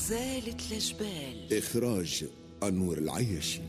زالت الجبال. إخراج أنور العياشي.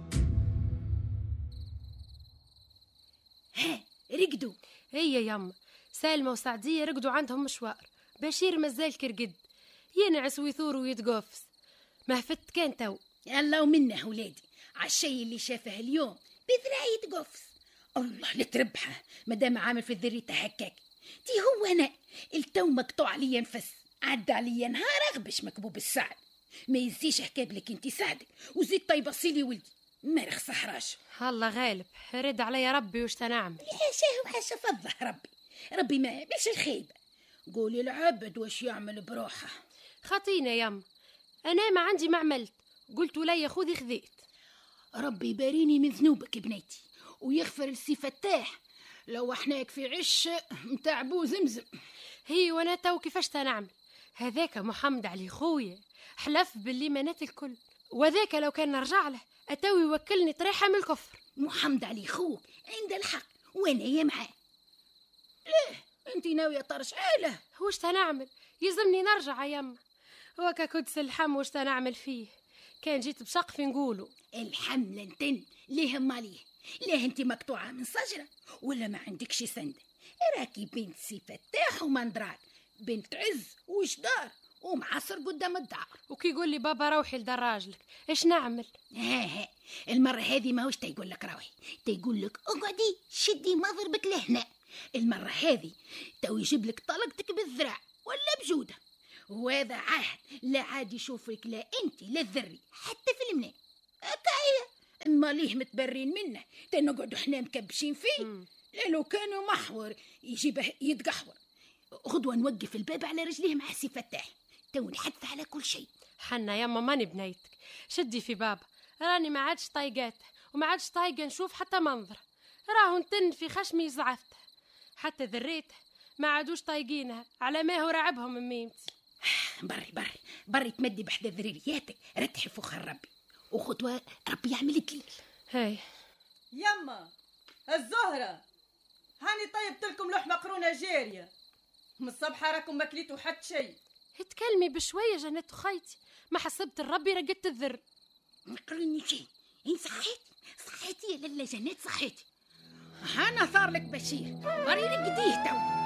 ها رقدوا. هي يما سالمة وسعدية رقدوا عندهم مشوار. بشير مازال كرقد ينعس ويثور ويتقفز. ما فت كان تو. الله ومنه ولادي عالشي اللي شافه اليوم بذراعي يتقفز. الله لتربحه مدام عامل في الذريته هكاك. تي هو انا التو مقطوع عليا نفس عدى عليا نهار اغبش مكبوب السعد. ما يزيش حكاب لك انت سعدك وزيد طيب صيلي ولدي مرخ صحراش. الله غالب رد عليا ربي وش تنعمل. حاشاه وحاشا فضه ربي ما يعملش الخيبه. قولي العبد وش يعمل بروحه. خطينا يما انا ما عندي ما عملت. قلت لي خذي خذيت. ربي يباريني من ذنوبك بنيتي ويغفر لسي فتاح لو احناك في عش متاع بو زمزم. هي وانا تو كيفاش تنعمل. هذاك محمد علي خويا حلف باللي منات الكل. وذاك لو كان نرجع له اتوي يوكلني طريحه من الكفر. محمد علي خوك عند الحق وانا يا معاه. ليه انت ناويه طرش عاله؟ وش تنعمل يلزمني نرجع يا يما. وكا كنت الحم وش تنعمل فيه. كان جيت بسقفي نقولوا الحمل انتن ليه ماليه. ليه انت مقطوعه من شجره ولا ما عندكش سنده؟ راكي بنت سي فتاح ومندراك بنت عز وجدار ومعصر قدام الدار. وكي يقول لي بابا روحي لدار راجلك ايش نعمل؟ ها المره هذه ماهوش تيقول لك روحي تيقول لك اقعدي شدي ما ضربك لهنا. المره هذه تو يجيب لك طلقتك بالذراع ولا بجوده. وهذا عهد لا عاد يشوفك لا انت لا الذري حتى في المنام. هكايا اما ليه متبرين منه تنقعدوا حنا مكبشين فيه. لو كانوا محور يجيبه يتقحور. غدوه نوقف الباب على رجليه مع سي فتاح تو نحدث على كل شيء. حنا يما ماني بنيتك شدي في بابا. راني ما عادش طايقاته وما عادش طايقه نشوف حتى منظر. راهو نتن في خشمي زعفته حتى ذريته ما عادوش طايقينها على ما هو رعبهم من ميمتي. بري تمدي بحدا ذريرياتك رتحي فخر ربي وخطوة ربي يعمل الدليل. هاي يما الزهرة هاني طيبت لكم لحمة مقرونة جارية من الصبح راكم ما كليتوا حتى شيء. اتكلمي بشوية جنات خيتي ما حسبت الربي رقدت الذر. مقروني شيء إن صحيتي يا للا جنات صحيتي. هانا صار لك بشير بري رقديه تو.